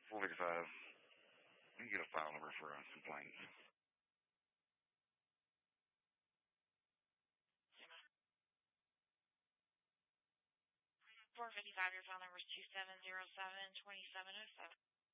455. You can get a file number for a complaint. $455, your file number is 2707-2707.